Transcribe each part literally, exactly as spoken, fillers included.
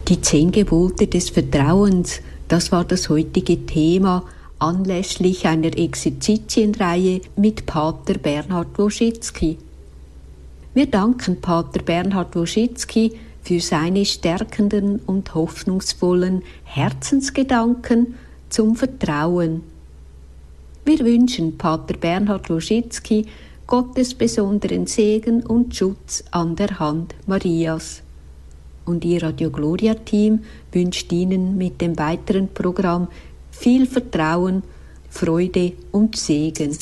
Die zehn Gebote des Vertrauens, das war das heutige Thema anlässlich einer Exerzitienreihe mit Pater Bernhard Woschitzki. Wir danken Pater Bernhard Woschitzki für seine stärkenden und hoffnungsvollen Herzensgedanken zum Vertrauen. Wir wünschen Pater Bernhard Woschitzki Gottes besonderen Segen und Schutz an der Hand Marias. Und Ihr Radio Gloria Team wünscht Ihnen mit dem weiteren Programm viel Vertrauen, Freude und Segen.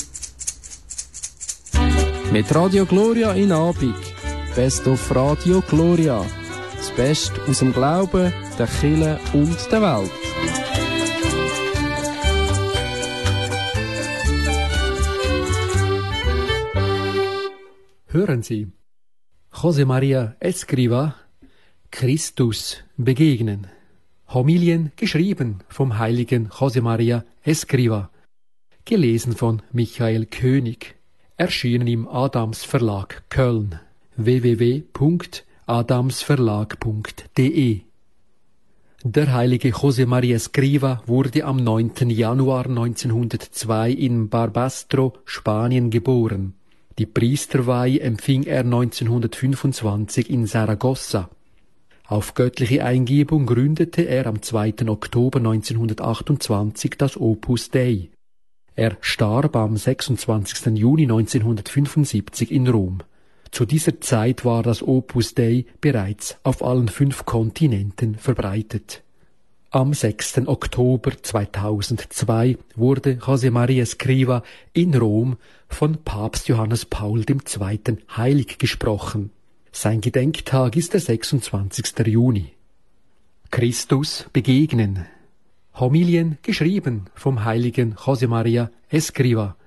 Mit Radio Gloria in Abig. Best of Radio Gloria. Das Beste aus dem Glauben, der Kirche und der Welt. Hören Sie. José María Escrivá, Christus begegnen. Homilien geschrieben vom heiligen José María Escrivá. Gelesen von Michael König. Erschienen im Adams Verlag Köln. w w w punkt adamsverlag punkt d e. Der heilige José María Escrivá wurde am neunten Januar neunzehnhundertzwei in Barbastro, Spanien geboren. Die Priesterweihe empfing er neunzehnhundertfünfundzwanzig in Saragossa. Auf göttliche Eingebung gründete er am zweiten Oktober neunzehnhundertachtundzwanzig das Opus Dei. Er starb am sechsundzwanzigsten Juni neunzehnhundertfünfundsiebzig in Rom. Zu dieser Zeit war das Opus Dei bereits auf allen fünf Kontinenten verbreitet. Am sechsten Oktober zweitausendzwei wurde José María Escrivá in Rom von Papst Johannes Paul der Zweite heilig gesprochen. Sein Gedenktag ist der sechsundzwanzigsten Juni. Christus begegnen. Homilien geschrieben vom heiligen José María Escrivá.